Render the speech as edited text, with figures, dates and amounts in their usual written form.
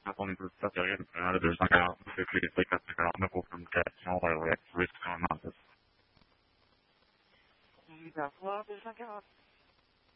Not only for stuff that I haven't found out, there's like a secret like that's like a nickel from cat small by risk on this. E da Flávia já que ela